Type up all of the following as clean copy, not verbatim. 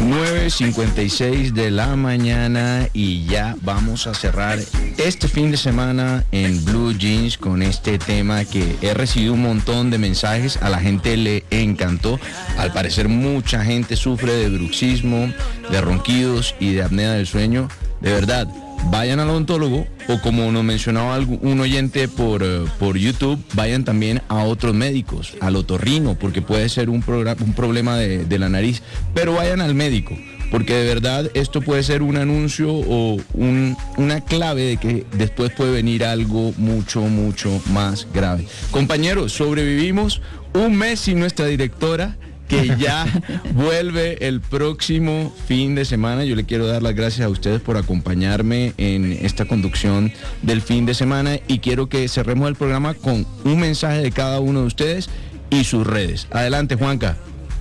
9:56 de la mañana y ya vamos a cerrar este fin de semana en Blue Jeans con este tema que he recibido un montón de mensajes, a la gente le encantó. Al parecer mucha gente sufre de bruxismo, de ronquidos y de apnea del sueño. De verdad, vayan al odontólogo o, como nos mencionaba un oyente por YouTube, vayan también a otros médicos, al otorrino, porque puede ser un problema de la nariz, pero vayan al médico, porque de verdad esto puede ser un anuncio o una clave de que después puede venir algo mucho, mucho más grave. Compañeros, sobrevivimos un mes sin nuestra directora, que ya vuelve el próximo fin de semana. Yo le quiero dar las gracias a ustedes por acompañarme en esta conducción del fin de semana y quiero que cerremos el programa con un mensaje de cada uno de ustedes y sus redes. Adelante, Juanca.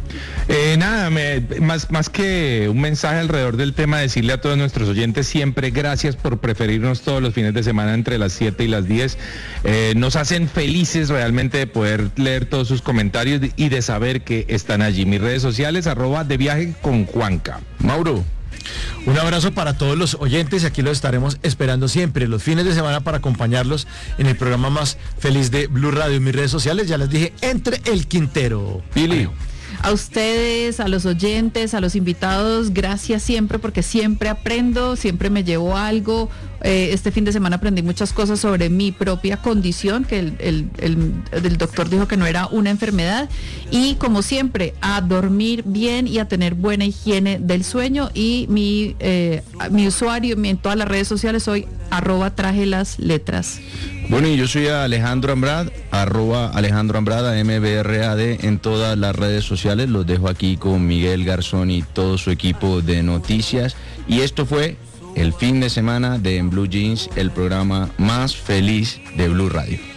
Más que un mensaje alrededor del tema, decirle a todos nuestros oyentes siempre gracias por preferirnos todos los fines de semana entre las 7 y las 10. Nos hacen felices realmente de poder leer todos sus comentarios y de saber que están allí. Mis redes sociales, @deviajeconjuanca. Mauro. Un abrazo para todos los oyentes y aquí los estaremos esperando siempre los fines de semana para acompañarlos en el programa más feliz de Blue Radio. En mis redes sociales ya les dije, Entre el Quintero. Pili. A ustedes, a los oyentes, a los invitados, gracias siempre, porque siempre aprendo, siempre me llevo algo. Este fin de semana aprendí muchas cosas sobre mi propia condición, que el doctor dijo que no era una enfermedad. Y como siempre, a dormir bien y a tener buena higiene del sueño. Y mi usuario en todas las redes sociales soy @trajelasletras. Bueno, y yo soy Alejandro Ambrad, @Alejandro Ambrad, MBRAD en todas las redes sociales. Los dejo aquí con Miguel Garzón y todo su equipo de noticias. Y esto fue el fin de semana de En Blue Jeans, el programa más feliz de Blue Radio.